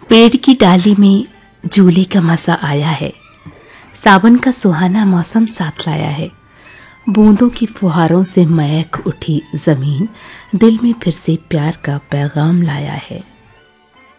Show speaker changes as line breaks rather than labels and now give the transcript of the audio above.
पेड़ की डाली में झूले का मजा आया है। सावन का सुहाना मौसम साथ लाया है। बूंदों की फुहारों से महक उठी जमीन, दिल में फिर से प्यार का पैगाम लाया है।